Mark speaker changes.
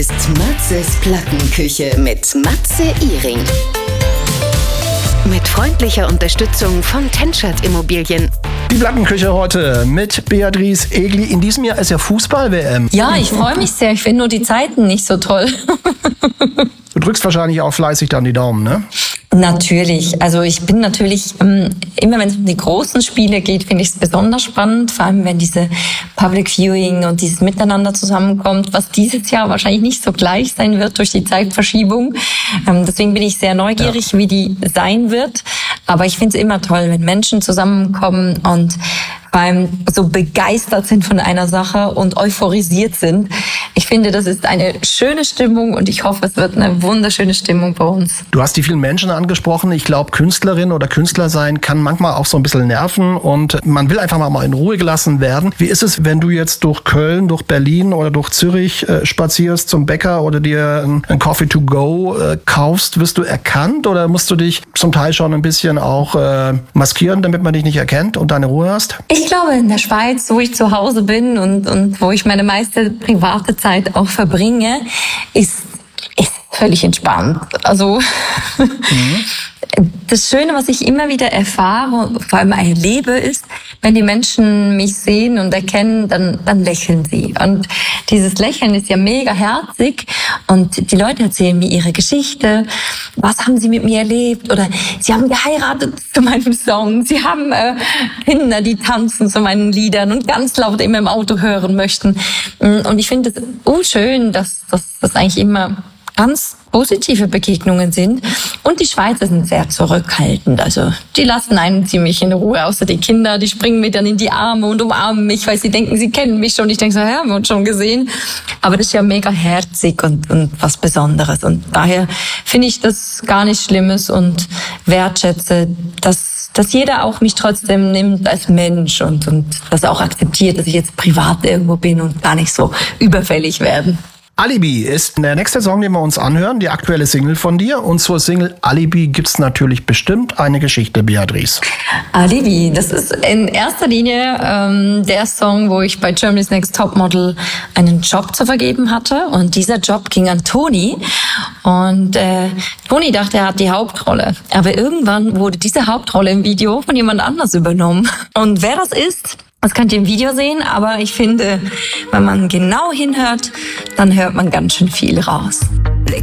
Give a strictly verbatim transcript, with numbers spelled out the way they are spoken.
Speaker 1: ist Matzes Plattenküche mit Matze Ihring. Mit freundlicher Unterstützung von Tenschert Immobilien.
Speaker 2: Die Plattenküche heute mit Beatrice Egli. In diesem Jahr ist ja Fußball-W M.
Speaker 3: Ja, ich freue mich sehr. Ich finde nur die Zeiten nicht so toll.
Speaker 2: Du drückst wahrscheinlich auch fleißig dann die Daumen, ne?
Speaker 3: Natürlich. Also ich bin natürlich, ähm, immer wenn es um die großen Spiele geht, finde ich es besonders spannend. Vor allem, wenn diese Public Viewing und dieses Miteinander zusammenkommt, was dieses Jahr wahrscheinlich nicht so gleich sein wird durch die Zeitverschiebung. Ähm, deswegen bin ich sehr neugierig, ja. wie die sein wird. Aber ich finde es immer toll, wenn Menschen zusammenkommen und vor allem so begeistert sind von einer Sache und euphorisiert sind. Ich finde, das ist eine schöne Stimmung und ich hoffe, es wird eine wunderschöne Stimmung bei uns.
Speaker 2: Du hast die vielen Menschen angesprochen. Ich glaube, Künstlerin oder Künstler sein kann manchmal auch so ein bisschen nerven und man will einfach mal in Ruhe gelassen werden. Wie ist es, wenn du jetzt durch Köln, durch Berlin oder durch Zürich äh, spazierst zum Bäcker oder dir ein, ein Coffee to go äh, kaufst? Wirst du erkannt oder musst du dich zum Teil schon ein bisschen auch äh, maskieren, damit man dich nicht erkennt und deine Ruhe hast?
Speaker 3: Ich glaube, in der Schweiz, wo ich zu Hause bin und, und wo ich meine meiste private Zeit auch verbringe, ist, ist völlig entspannt. Also mhm. Das Schöne, was ich immer wieder erfahre, vor allem erlebe, ist, wenn die Menschen mich sehen und erkennen, dann, dann lächeln sie. Und dieses Lächeln ist ja mega herzig und die Leute erzählen mir ihre Geschichte. Was haben sie mit mir erlebt? Oder sie haben geheiratet zu meinem Song. Sie haben äh, Kinder, die tanzen zu meinen Liedern und ganz laut immer im Auto hören möchten. Und ich finde es oh schön, dass das eigentlich immer ganz positive Begegnungen sind. Und die Schweizer sind sehr zurückhaltend. Also die lassen einen ziemlich in Ruhe, außer die Kinder. Die springen mir dann in die Arme und umarmen mich, weil sie denken, sie kennen mich schon. Ich denke so, ja, haben wir uns schon gesehen. Aber das ist ja mega herzig und, und was Besonderes. Und daher finde ich das gar nichts Schlimmes und wertschätze, dass, dass jeder auch mich trotzdem nimmt als Mensch und, und das auch akzeptiert, dass ich jetzt privat irgendwo bin und gar nicht so überfällig werde.
Speaker 2: Alibi ist der nächste Song, den wir uns anhören, die aktuelle Single von dir. Und zur Single Alibi gibt's natürlich bestimmt eine Geschichte, Beatrice.
Speaker 3: Alibi, das ist in erster Linie ähm, der Song, wo ich bei Germany's Next Topmodel einen Job zu vergeben hatte. Und dieser Job ging an Toni. Und äh, Toni dachte, er hat die Hauptrolle. Aber irgendwann wurde diese Hauptrolle im Video von jemand anders übernommen. Und wer das ist, das könnt ihr im Video sehen, aber ich finde, wenn man genau hinhört, dann hört man ganz schön viel raus.